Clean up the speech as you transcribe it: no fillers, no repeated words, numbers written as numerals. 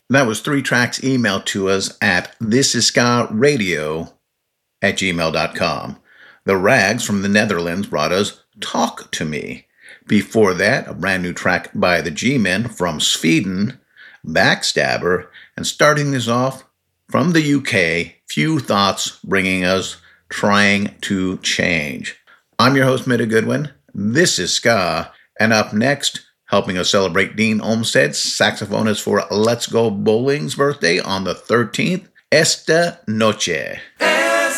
That was 3 tracks emailed to us at thisisskaradio@gmail.com. The Rags from the Netherlands brought us Talk to Me. Before that, a brand new track by the G-Men from Sweden, Backstabber, and starting this off from the UK, Few Thoughts bringing us Trying to Change. I'm your host, Mitta Goodwin. This is Ska, and up next, helping us celebrate Dean Olmstead, saxophonist for Let's Go Bowling's birthday on the 13th, Esta Noche.